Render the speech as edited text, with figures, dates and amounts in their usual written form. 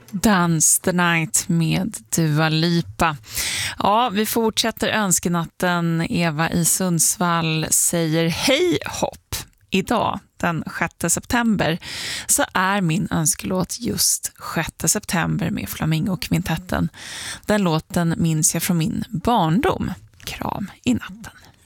Dance the Night med Dua Lipa. Ja, vi fortsätter önskenatten. Eva i Sundsvall säger hej hopp. Idag, den 6 september, så är min önskelåt just 6 september med Flamingo-kvintetten. Den låten minns jag från min barndom. Kram i natten.